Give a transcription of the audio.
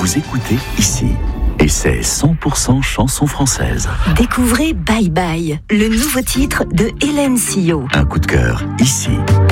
Vous écoutez ici. Et c'est 100% chanson française. Découvrez Bye Bye, le nouveau titre de Hélène Sillot. Un coup de cœur ici.